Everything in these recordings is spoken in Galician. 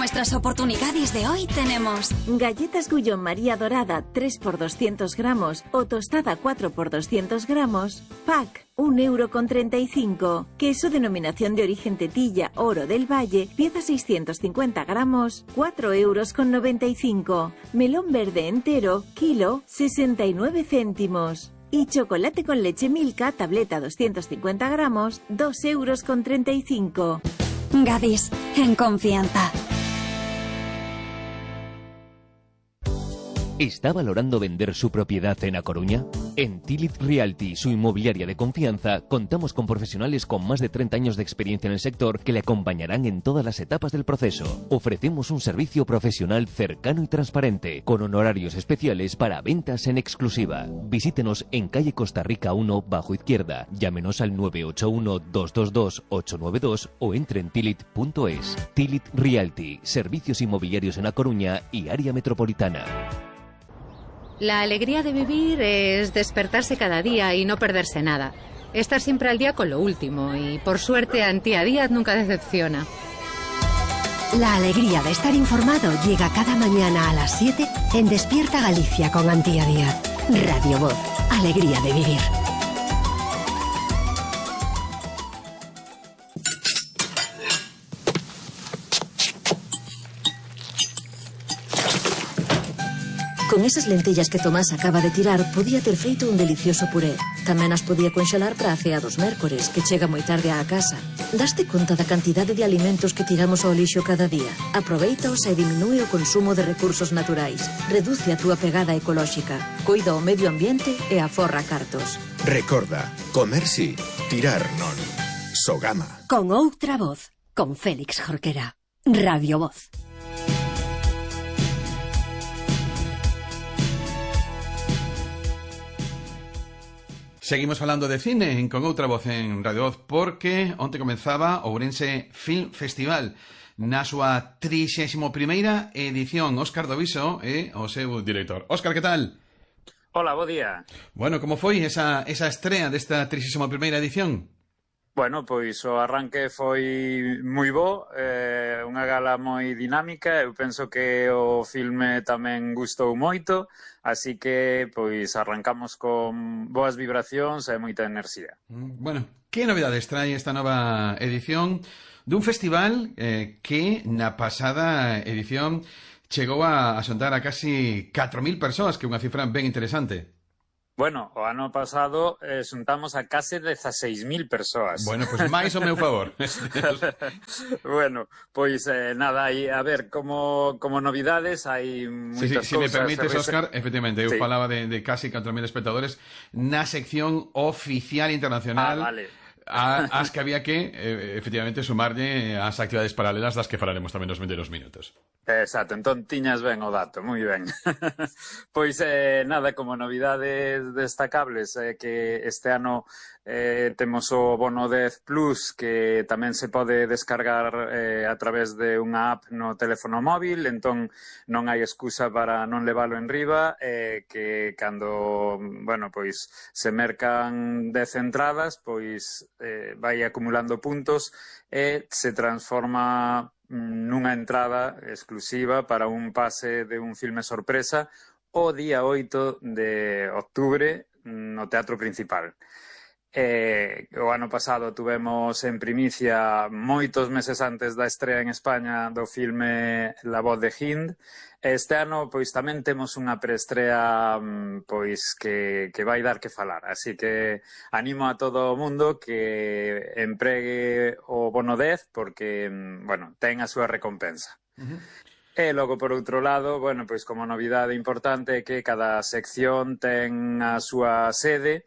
nuestras oportunidades de hoy tenemos galletas Gullón María Dorada 3 por 200 gramos o tostada 4 por 200 gramos, pack 1,35 €. Queso denominación de origen Tetilla, Oro del Valle, pieza 650 gramos, 4,95 €. Melón verde entero, kilo, 69 céntimos. Y chocolate con leche Milka, tableta 250 gramos, 2,35 €. Gadis, en confianza. ¿Está valorando vender su propiedad en A Coruña? En Tilit Realty, su inmobiliaria de confianza, contamos con profesionales con más de 30 años de experiencia en el sector que le acompañarán en todas las etapas del proceso. Ofrecemos un servicio profesional cercano y transparente, con honorarios especiales para ventas en exclusiva. Visítenos en calle Costa Rica 1, bajo izquierda. Llámenos al 981-222-892 o entre en tilit.es. Tilit Realty, servicios inmobiliarios en A Coruña y área metropolitana. La alegría de vivir es despertarse cada día y no perderse nada. Estar siempre al día con lo último y, por suerte, Antía Díaz nunca decepciona. La alegría de estar informado llega cada mañana a las 7 en Despierta Galicia con Antía Díaz. Radio Voz. Alegría de vivir. Con esas lentellas que Tomás acaba de tirar, podía ter feito un delicioso puré. Tamén as podía conxelar para a cea dos mércores, que chega moi tarde á casa. Daste conta da cantidade de alimentos que tiramos ao lixo cada día? Aprovéitaos e diminúe o consumo de recursos naturais. Reduce a túa pegada ecolóxica. Coida o medio ambiente e aforra cartos. Recorda, comer sí, tirar non. Sogama. Con outra voz, con Félix Jorquera. Radio Voz. Seguimos falando de cine con outra voz en Radio Voz, porque onte comenzaba o Ourense Film Festival na súa 31ª edición. Óscar Doviso é o seu director. Óscar, que tal? Hola, bo día. Bueno, como foi esa estrea desta 31ª edición? Bueno, pois o arranque foi moi bo, unha gala moi dinámica, eu penso que o filme tamén gustou moito, así que pois arrancamos con boas vibracións e moita enerxía. Bueno, que novidades trae esta nova edición dun festival que na pasada edición chegou a xuntar a casi 4.000 persoas, que é unha cifra ben interesante. Bueno, o ano pasado xuntamos a case 16.000 persoas. Bueno, pois máis ao meu favor. Bueno, pois nada, aí, a ver, como novidades hai moitas si cousas. me permites, Óscar, efectivamente, eu falaba de casi 4.000 espectadores na sección oficial internacional. Vale. As que había que, efectivamente, sumarlle as actividades paralelas das que falaremos tamén nos 22 minutos. Exacto, entón tiñas ben o dato, moi ben. Pois nada, como novidades destacables, que este ano temos o Bono 10 Plus, que tamén se pode descargar a través de unha app no teléfono móvil, entón non hai excusa para non levalo en riba, que cando, bueno, pois se mercan 10 entradas, pois vai acumulando puntos e se transforma nunha entrada exclusiva para un pase de un filme sorpresa o día 8 de octubre no Teatro Principal. O ano pasado tuvemos en primicia, moitos meses antes da estrea en España, do filme La voz de Hind. Este ano, pois, tamén temos unha preestrea pois que vai dar que falar. Así que animo a todo o mundo que empregue o Bono 10 porque, bueno, ten a súa recompensa. E logo, por outro lado, bueno, pois como novidade importante é que cada sección ten a súa sede.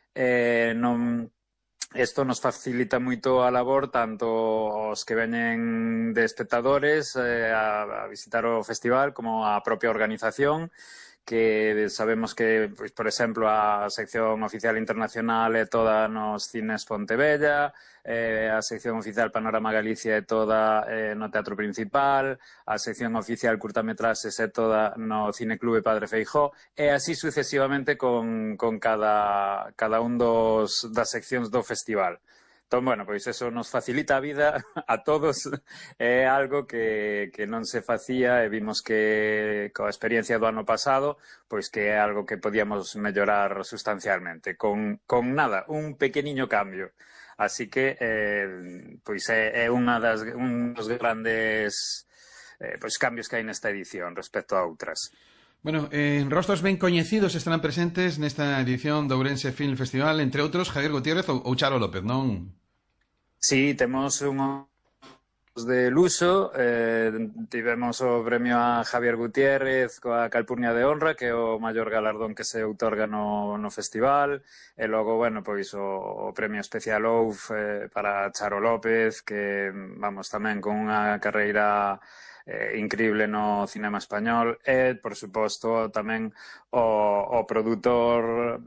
Isto nos facilita moito a labor, tanto os que veñen de espectadores a visitar o festival como a propia organización, que sabemos que, pois, por exemplo, a sección oficial internacional é toda nos Cines Pontevella, a sección oficial Panorama Galicia é toda no Teatro Principal, a sección oficial Curtametraxes é toda no Cineclube Padre Feijóo, e así sucesivamente con cada un das seccións do festival. Entón, bueno, pois eso nos facilita a vida a todos. É algo que non se facía e vimos que coa experiencia do ano pasado, pois que é algo que podíamos mellorar sustancialmente. Con nada, un pequeniño cambio. Así que, pois é un dos grandes pois cambios que hai nesta edición respecto a outras. Bueno, rostros ben coñecidos estarán presentes nesta edición do Ourense Film Festival, entre outros Javier Gutiérrez ou Charo López, non? Sí, temos unhos de luxo, tivemos o premio a Javier Gutiérrez coa Calpurnia de Honra, que é o maior galardón que se outorga no festival, e logo, bueno, pois o premio especial OUF para Charo López, que, vamos, tamén con unha carreira increíble no cinema español, e, por suposto, tamén o produtor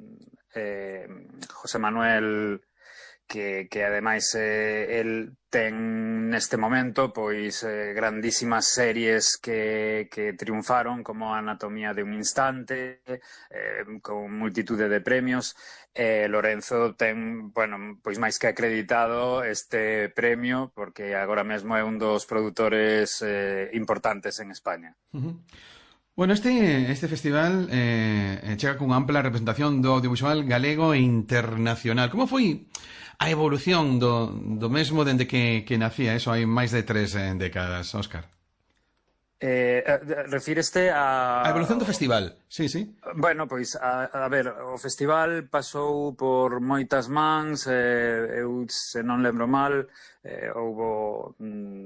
José Manuel, que ademais el ten neste momento pois grandísimas series que triunfaron, como Anatomía de un instante, con multitude de premios. Lorenzo ten, bueno, pois máis que acreditado este premio, porque agora mesmo é un dos produtores importantes en España. Bueno, este festival chega cunha ampla representación do audiovisual galego e internacional. Como foi a evolución do mesmo dende que nacía? Eso hai máis de 3 décadas, Óscar. Refíreste a evolución do festival, sí. Bueno, pois, a ver, o festival pasou por moitas mans, eu, se non lembro mal, houbo,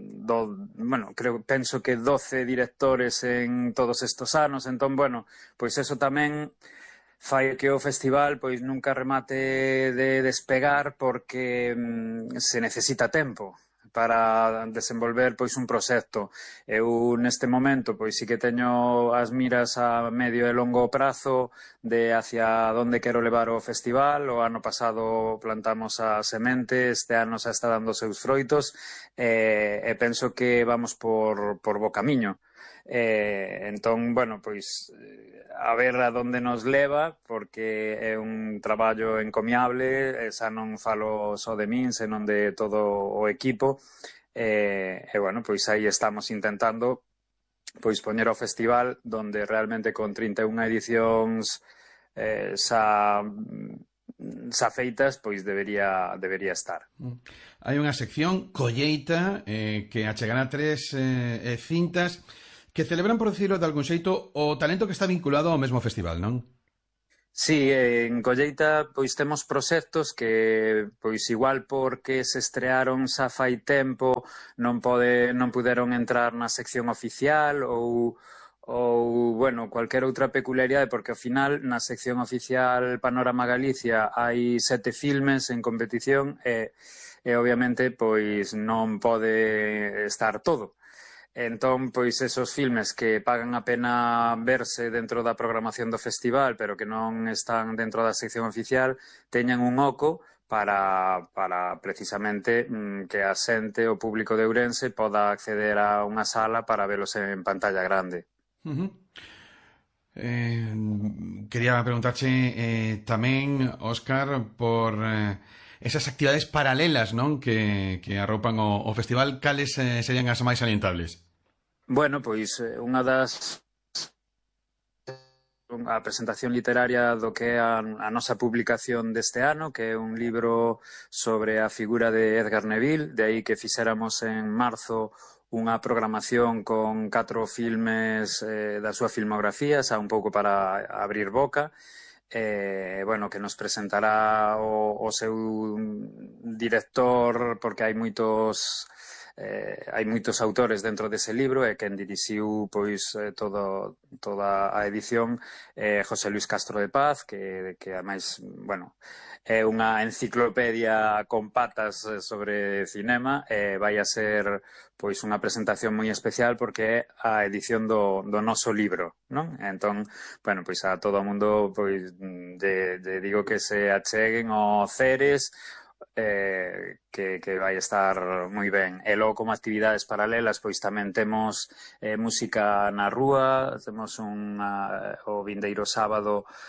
penso que 12 directores en todos estos anos, entón, bueno, pois eso tamén fai que o festival pois nunca remate de despegar, porque se necesita tempo para desenvolver pois un proxecto. Eu neste momento pois sí que teño as miras a medio e longo prazo de hacia onde quero levar o festival. O ano pasado plantamos a semente, este ano xa está dando seus froitos, e penso que vamos por bo camiño. Entón, bueno, pois a ver a donde nos leva, porque é un traballo encomiable, xa non falo só de min, senón de todo o equipo, e bueno, pois aí estamos intentando pois poñer o festival donde realmente con 31 edicións xa feitas, pois debería estar. Hai unha sección, Colleita, que achegará 3 cintas que celebran, por decirlo de algún xeito, o talento que está vinculado ao mesmo festival, non? Sí, en Colleita pois temos proxectos que pois igual porque se estrearon xa fai tempo non puderon entrar na sección oficial ou bueno, cualquier outra peculiaridade, porque ao final na sección oficial Panorama Galicia hai 7 filmes en competición e obviamente pois non pode estar todo. Entón, pois, esos filmes que pagan a pena verse dentro da programación do festival, pero que non están dentro da sección oficial, teñan un oco para precisamente que a xente, o público de Ourense, poda acceder a unha sala para velos en pantalla grande. Quería preguntarche tamén, Óscar, por esas actividades paralelas, non, que arropan o festival. Cales serían as máis salientables? Bueno, pois unha das a presentación literaria do que é a nosa publicación deste ano, que é un libro sobre a figura de Edgar Neville, de aí que fixéramos en marzo unha programación con 4 filmes da súa filmografía, xa un pouco para abrir boca. Bueno, que nos presentará o seu director, porque hai moitos autores dentro dese libro, e quen dirixiu pois toda a edición, José Luis Castro de Paz, que ademais, bueno, é unha enciclopedia con patas sobre cinema, e vai a ser pois unha presentación moi especial porque é a edición do noso libro, non? Entón, bueno, pois a todo o mundo pois digo que se acheguen ao Ceres, que vai estar moi ben. E logo, como actividades paralelas, pois tamén temos música na rúa, temos o vindeiro sábado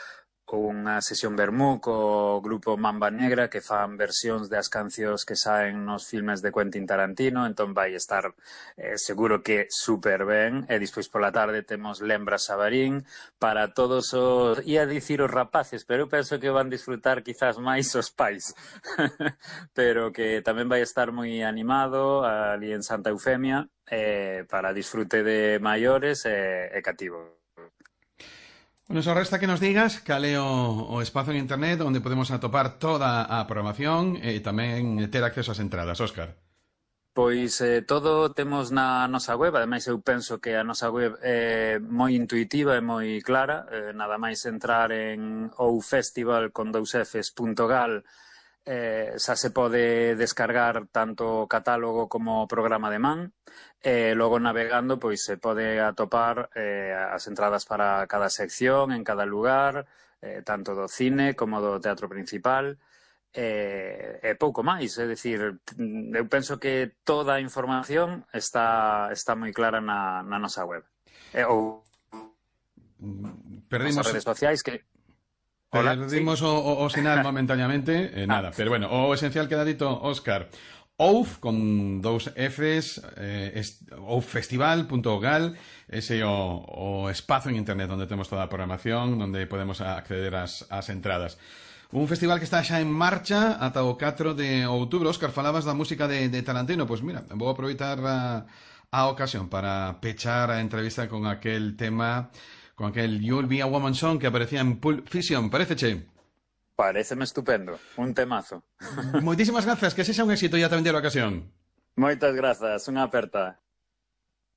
unha sesión vermú co grupo Mamba Negra que fan versións das cancións que saen nos filmes de Quentin Tarantino, entón vai estar seguro que super ben. E despois pola tarde temos Lembra Sabarín para todos os, ia dicir os rapaces, pero eu penso que van disfrutar quizás máis os pais pero que tamén vai estar moi animado ali en Santa Eufemia para disfrute de maiores e cativo. Bueno, só resta que nos digas cal é o espazo en internet onde podemos atopar toda a programación e tamén ter acceso ás entradas. Óscar. Pois todo temos na nosa web, ademais eu penso que a nosa web é moi intuitiva e moi clara, nada máis entrar en oufestival.gal xa se pode descargar tanto o catálogo como o programa de man, e logo navegando pois se pode atopar as entradas para cada sección en cada lugar, tanto do cine como do teatro principal, e pouco máis, é dicir, eu penso que toda a información está moi clara na nosa web ou nas redes sociais que perdimos o sinal momentáneamente, nada, pero bueno, o esencial queda dito, Óscar. OUF, con 2 Fs, ouffestival.gal, ese o espazo en internet onde temos toda a programación, onde podemos acceder ás entradas. Un festival que está xa en marcha ata o 4 de outubro. Óscar, falabas da música de Tarantino, pois mira, vou aproveitar a ocasión para pechar a entrevista con aquel tema, con aquel You'll Be a Woman Song que aparecía en Pulp Fiction, paréceche? Paréceme estupendo, un temazo. Moitísimas grazas, que sexa un éxito e ata vender a ocasión. Moitas grazas, unha aperta.